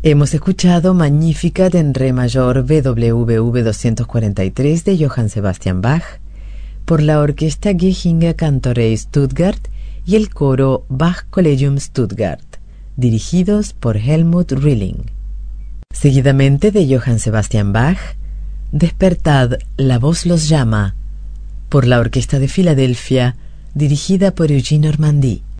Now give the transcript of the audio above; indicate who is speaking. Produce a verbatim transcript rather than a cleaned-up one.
Speaker 1: Hemos escuchado Magnificat en re mayor B W V doscientos cuarenta y tres de Johann Sebastian Bach por la orquesta Gechinger Cantorei Stuttgart y el coro Bach Collegium Stuttgart, dirigidos por Helmut Rilling. Seguidamente de Johann Sebastian Bach, Despertad, la voz los llama, por la orquesta de Filadelfia, dirigida por Eugene Ormandy.